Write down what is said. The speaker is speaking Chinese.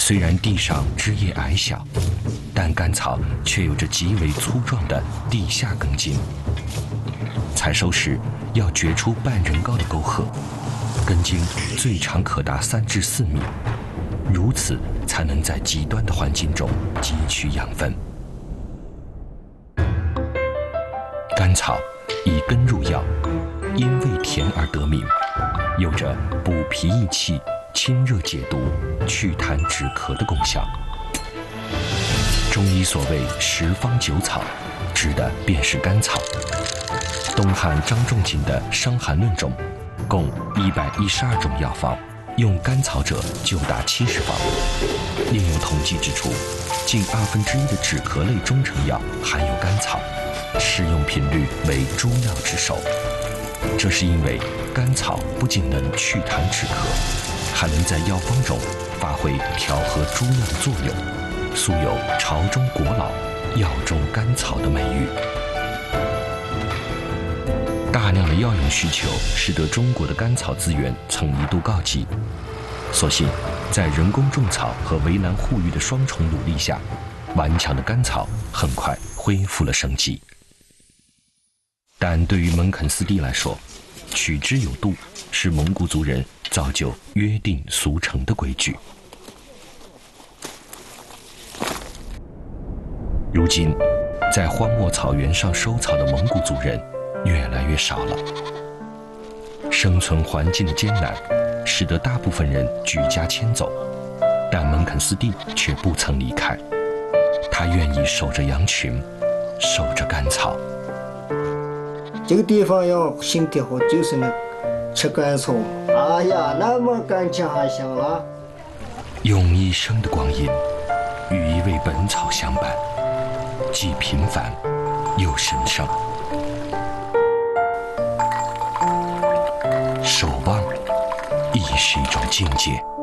虽然地上枝叶矮小，但甘草却有着极为粗壮的地下根茎。采收时要掘出半人高的沟壑，根茎最长可达3至4米，如此才能在极端的环境中汲取养分。甘草以根入药，因味甜而得名，有着补脾益气、清热解毒、祛痰止咳的功效。中医所谓十方九草，指的便是甘草。东汉张仲景的《伤寒论》中，共112种药方，用甘草者就达70方。另有统计指出，近1/2的止咳类中成药含有甘草，使用频率为诸药之首。这是因为甘草不仅能祛痰止咳，还能在药方中发挥调和诸药的作用，素有朝中国老、药中甘草的美誉。大量的药用需求使得中国的甘草资源曾一度告急，所幸在人工种草和围栏护育的双重努力下，顽强的甘草很快恢复了生机。但对于蒙肯斯蒂来说，取之有度是蒙古族人早就约定俗成的规矩。如今，在荒漠草原上收草的蒙古族人越来越少了。生存环境的艰难，使得大部分人举家迁走，但蒙肯斯蒂却不曾离开，他愿意守着羊群，守着甘草。 这个地方要心地好，就是能吃甘草。哎呀，那么干净还行了。 用一生的光阴与一味本草相伴，既平凡又神圣。守望亦是一种境界。